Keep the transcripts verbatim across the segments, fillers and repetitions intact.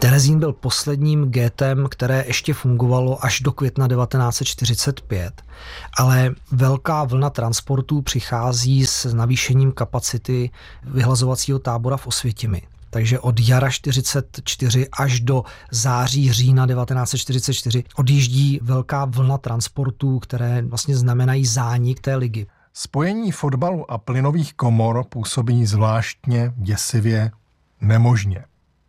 Terezín byl posledním gétem, které ještě fungovalo až do května devatenáct set čtyřicet pět, ale velká vlna transportů přichází s navýšením kapacity vyhlazovacího tábora v Osvětimi. Takže od jara čtyřicet čtyři až do září, října devatenáct set čtyřicet čtyři odjíždí velká vlna transportů, které vlastně znamenají zánik té ligy. Spojení fotbalu a plynových komor působí zvláštně, děsivě, nemožně.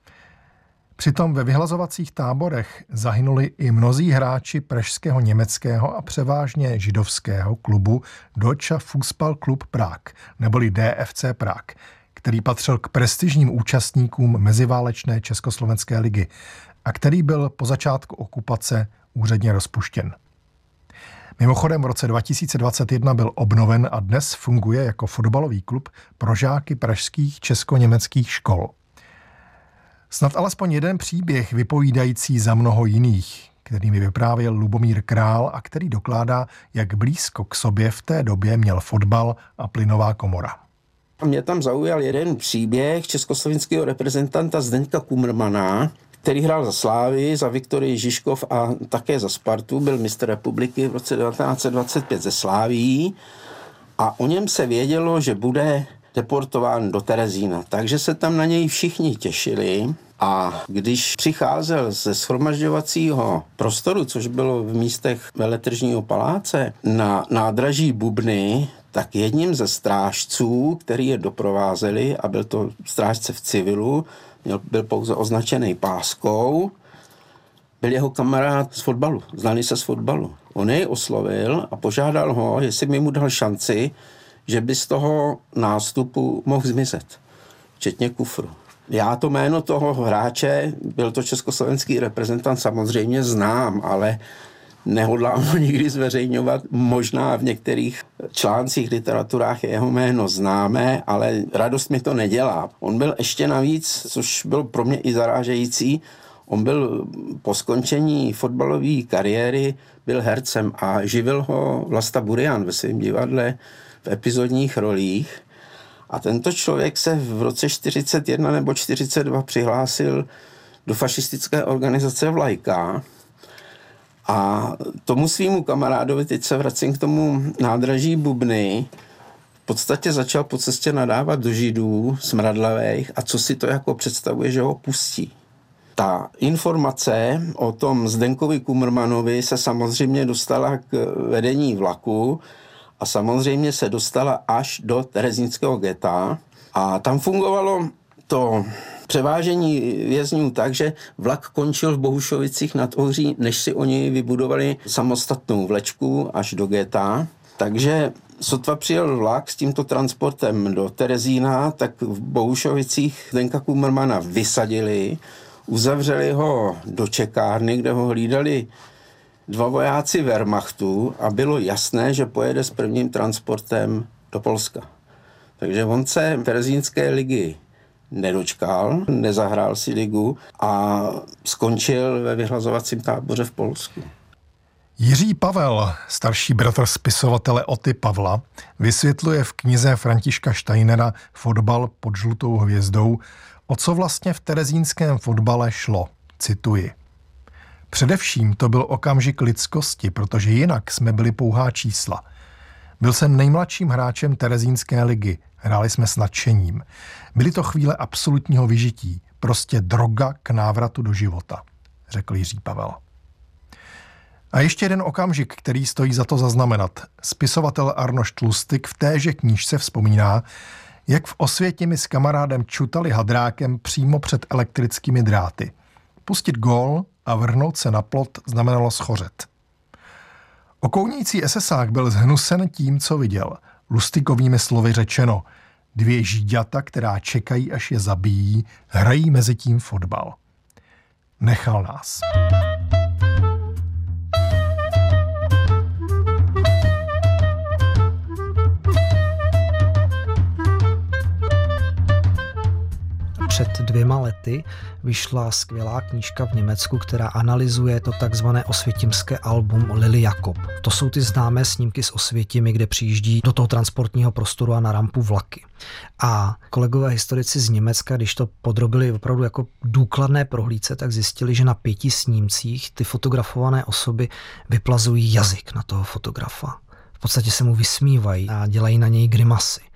Přitom ve vyhlazovacích táborech zahynuli i mnozí hráči pražského německého a převážně židovského klubu Deutscher Fußballklub Prag, neboli D F C Prah, který patřil k prestižním účastníkům meziválečné Československé ligy a který byl po začátku okupace úředně rozpuštěn. Mimochodem v roce dva tisíce dvacet jedna byl obnoven a dnes funguje jako fotbalový klub pro žáky pražských česko-německých škol. Snad alespoň jeden příběh vypovídající za mnoho jiných, který mi vyprávěl Lubomír Král a který dokládá, jak blízko k sobě v té době měl fotbal a plynová komora. Mě tam zaujal jeden příběh československého reprezentanta Zdeňka Kumrmana, který hrál za Slávy, za Viktorii Žižkov a také za Spartu. Byl mistr republiky v roce devatenáct set dvacet pět ze Sláví a o něm se vědělo, že bude deportován do Terezína. Takže se tam na něj všichni těšili a když přicházel ze shromažďovacího prostoru, což bylo v místech Veletržního paláce, na nádraží Bubny, tak jedním ze strážců, který je doprovázeli, a byl to strážce v civilu, měl, byl pouze označený páskou, byl jeho kamarád z fotbalu, znali se z fotbalu. On jej oslovil a požádal ho, jestli by mu dal šanci, že by z toho nástupu mohl zmizet, včetně kufru. Já to jméno toho hráče, byl to československý reprezentant, samozřejmě znám, ale nehodlám ho nikdy zveřejňovat. Možná v některých článcích, literaturách je jeho jméno známé, ale radost mi to nedělá. On byl ještě navíc, což bylo pro mě i zarážející, on byl po skončení fotbalové kariéry, byl hercem a živil ho Vlasta Burian ve svém divadle v epizodních rolích. A tento člověk se v roce čtyřicet jedna nebo čtyřicet dva přihlásil do fašistické organizace Vlajka. A tomu svýmu kamarádovi, teď se vracím k tomu nádraží Bubny, v podstatě začal po cestě nadávat do Židů smradlavých a co si to jako představuje, že ho pustí. Ta informace o tom Zdenkovi Kumrmanovi se samozřejmě dostala k vedení vlaku a samozřejmě se dostala až do terezínského geta a tam fungovalo to převážení vězňů tak, že vlak končil v Bohušovicích nad Ohří, než si oni vybudovali samostatnou vlečku až do geta. Takže sotva přijel vlak s tímto transportem do Terezína, tak v Bohušovicích Zdenka Kumrmana vysadili, uzavřeli ho do čekárny, kde ho hlídali dva vojáci Wehrmachtu a bylo jasné, že pojede s prvním transportem do Polska. Takže on se terezínské ligy nedočkal, nezahrál si ligu a skončil ve vyhlazovacím táboře v Polsku. Jiří Pavel, starší bratr spisovatele Oty Pavla, vysvětluje v knize Františka Steinera Fotbal pod žlutou hvězdou, o co vlastně v terezínském fotbale šlo. Cituji. Především to byl okamžik lidskosti, protože jinak jsme byli pouhá čísla. Byl jsem nejmladším hráčem terezínské ligy. Hráli jsme s nadšením. Byly to chvíle absolutního vyžití. Prostě droga k návratu do života, řekl Jiří Pavel. A ještě jeden okamžik, který stojí za to zaznamenat. Spisovatel Arnošt Lustig v téže knížce vzpomíná, jak v Osvětimi s kamarádem čutali hadrákem přímo před elektrickými dráty. Pustit gól a vrhnout se na plot znamenalo schořet. Okounící esesák byl zhnusen tím, co viděl. Lustigovými slovy řečeno, dvě žíďata, která čekají, až je zabijí, hrají mezi tím fotbal. Nechal nás. před dvěma lety vyšla skvělá knížka v Německu, která analyzuje to takzvané osvětimské album Lily Jakob. To jsou ty známé snímky z Osvětimi, kde přijíždí do toho transportního prostoru a na rampu vlaky. A kolegové historici z Německa, když to podrobili opravdu jako důkladné prohlídce, tak zjistili, že na pěti snímcích ty fotografované osoby vyplazují jazyk na toho fotografa. V podstatě se mu vysmívají a dělají na něj grimasy.